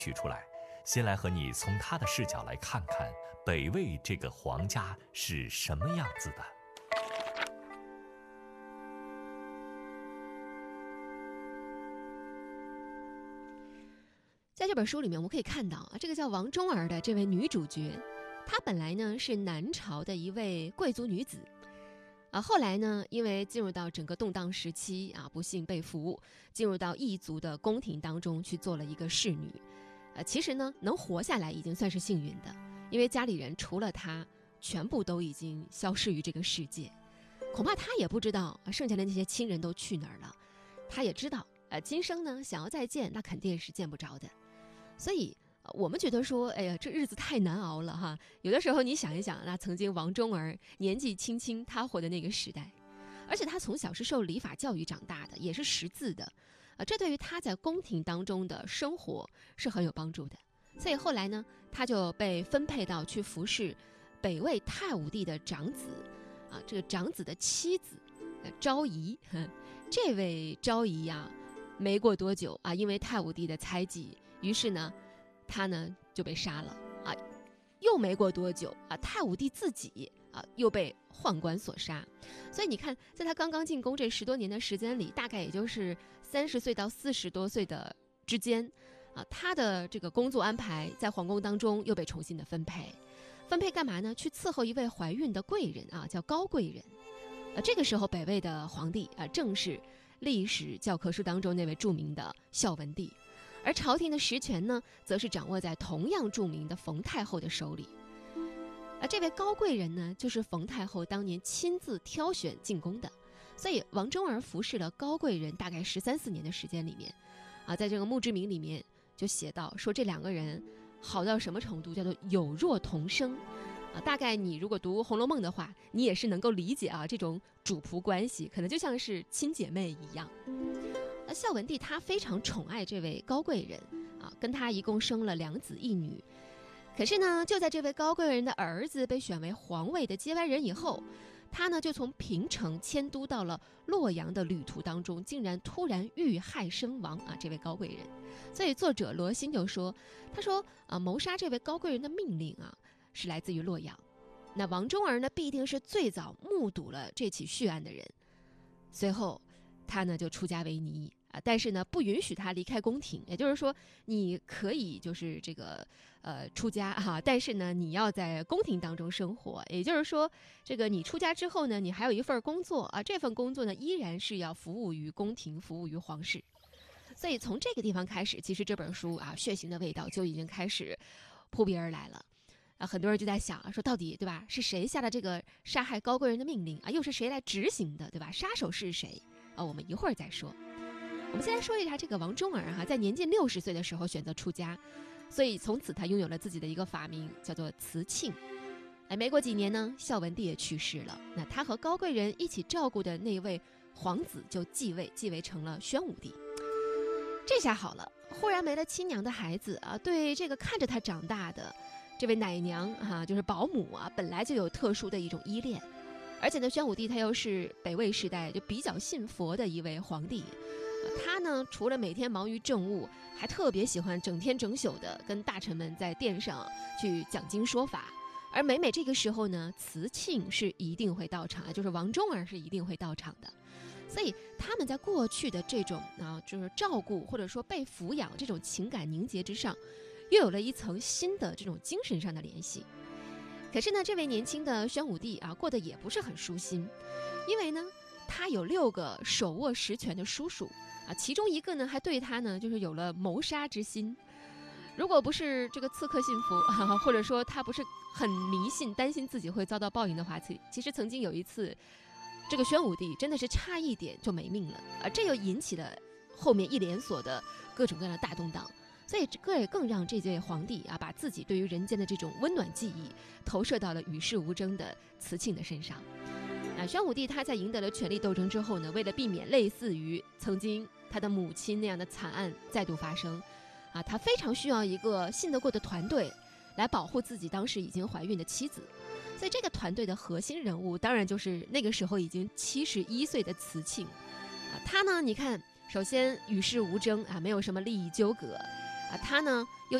取出来。先来和你从他的视角来看看北魏这个皇家是什么样子的。 在这本书里面，我们可以看到啊，这个叫王忠儿的这位女主角，她本来呢是南朝的一位贵族女子，后来呢，因为进入到整个动荡时期啊，不幸被俘，进入到异族的宫廷当中去做了一个侍女。其实呢，能活下来已经算是幸运的，因为家里人除了她，全部都已经消失于这个世界。恐怕她也不知道剩下的那些亲人都去哪儿了。她也知道，今生呢想要再见，那肯定是见不着的。所以我们觉得说，哎呀，这日子太难熬了哈。有的时候你想一想，那曾经王忠儿年纪轻轻，她活的那个时代，而且她从小是受礼法教育长大的，也是识字的。这对于他在宫廷当中的生活是很有帮助的，所以后来呢，他就被分配到去服侍北魏太武帝的长子，这个长子的妻子昭仪。这位昭仪呀，没过多久啊，因为太武帝的猜忌，于是呢，他呢就被杀了啊。又没过多久啊，太武帝自己又被宦官所杀。所以你看，在他刚刚进宫这10多年的时间里，大概也就是30岁到40多岁的之间他的这个工作安排在皇宫当中又被重新的分配干嘛呢？去伺候一位怀孕的贵人叫高贵人。这个时候北魏的皇帝正是历史教科书当中那位著名的孝文帝，而朝廷的实权呢，则是掌握在同样著名的冯太后的手里。这位高贵人呢，就是冯太后当年亲自挑选进宫的，所以王忠儿服侍了高贵人大概13、14年的时间里面，在这个墓志铭里面就写到说，这2个人好到什么程度，叫做有若同生。大概你如果读《红楼梦》的话，你也是能够理解这种主仆关系，可能就像是亲姐妹一样。孝文帝他非常宠爱这位高贵人跟他一共生了2子1女。可是呢，就在这位高贵人的儿子被选为皇位的接班人以后，他呢就从平城迁都到了洛阳的旅途当中，竟然突然遇害身亡这位高贵人。所以作者罗欣就说，他说谋杀这位高贵人的命令是来自于洛阳。那王忠儿呢，必定是最早目睹了这起血案的人。随后他呢就出家为尼但是呢不允许他离开宫廷，也就是说你可以就是这个出家但是呢你要在宫廷当中生活，也就是说这个你出家之后呢，你还有一份工作这份工作呢依然是要服务于宫廷，服务于皇室。所以从这个地方开始，其实这本书血腥的味道就已经开始扑鼻而来了。很多人就在想说，到底对吧，是谁下了这个杀害高贵人的命令又是谁来执行的，对吧？杀手是谁我们一会儿再说。我们先来说一下这个王忠儿在年近60岁的时候选择出家，所以从此他拥有了自己的一个法名，叫做慈庆。没过几年呢，孝文帝也去世了，那他和高贵人一起照顾的那位皇子就继位成了宣武帝。这下好了，忽然没了亲娘的孩子对这个看着他长大的这位奶娘就是保姆本来就有特殊的一种依恋。而且呢，宣武帝他又是北魏时代就比较信佛的一位皇帝，他呢除了每天忙于政务，还特别喜欢整天整宿的跟大臣们在殿上去讲经说法。而每这个时候呢，慈庆是一定会到场就是王忠儿是一定会到场的。所以他们在过去的这种就是照顾或者说被抚养这种情感凝结之上，又有了一层新的这种精神上的联系。可是呢，这位年轻的宣武帝过得也不是很舒心，因为呢，他有6个手握实权的叔叔其中一个呢还对他呢就是有了谋杀之心。如果不是这个刺客信服或者说他不是很迷信，担心自己会遭到报应的话，其实曾经有一次，这个宣武帝真的是差一点就没命了这又引起了后面一连锁的各种各样的大动荡。所以这也更让这位皇帝把自己对于人间的这种温暖记忆投射到了与世无争的慈庆的身上。宣武帝他在赢得了权力斗争之后呢，为了避免类似于曾经他的母亲那样的惨案再度发生他非常需要一个信得过的团队来保护自己当时已经怀孕的妻子。所以这个团队的核心人物当然就是那个时候已经71岁的慈庆他呢，你看首先与世无争没有什么利益纠葛， 啊，他呢又